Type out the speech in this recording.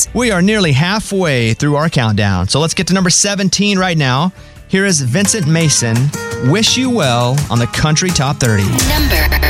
hits. We are nearly halfway through our countdown, so let's get to number 17 right now. Here is Vincent Mason, Wish You Well on the Country Top 30. Number